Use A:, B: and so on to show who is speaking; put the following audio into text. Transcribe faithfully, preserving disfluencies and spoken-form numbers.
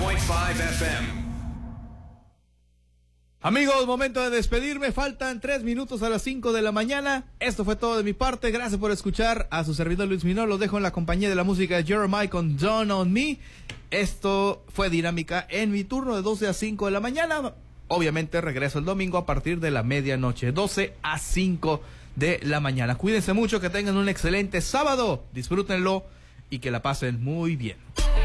A: cinco F M.
B: Amigos, momento de despedirme. Faltan tres minutos a las cinco de la mañana. Esto fue todo de mi parte. Gracias por escuchar a su servidor Luis Minor. Los dejo en la compañía de la música de Jeremiah con Dawn on Me. Esto fue Dinámica en mi turno de doce a cinco de la mañana. Obviamente regreso el domingo a partir de la medianoche, doce a cinco de la mañana. Cuídense mucho, que tengan un excelente sábado. Disfrútenlo y que la pasen muy bien.